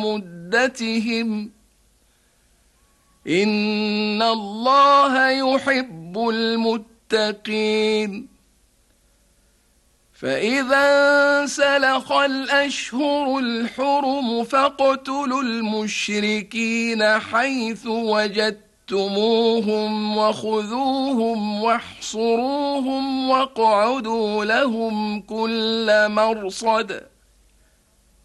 مدتهم إن الله يحب المتقين. فإذا انسلخ الأشهر الحرم فاقتلوا المشركين حيث وجدتموهم وخذوهم واحصروهم واقعدوا لهم كل مرصد